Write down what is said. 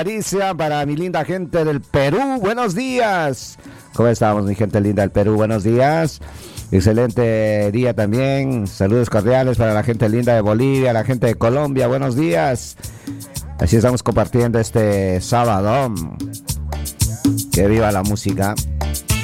Caricia para mi linda gente del Perú, buenos días. ¿Cómo estamos, mi gente linda del Perú? Buenos días. Excelente día también. Saludos cordiales para la gente linda de Bolivia, la gente de Colombia, buenos días. Así estamos compartiendo este sábado. Que viva la música.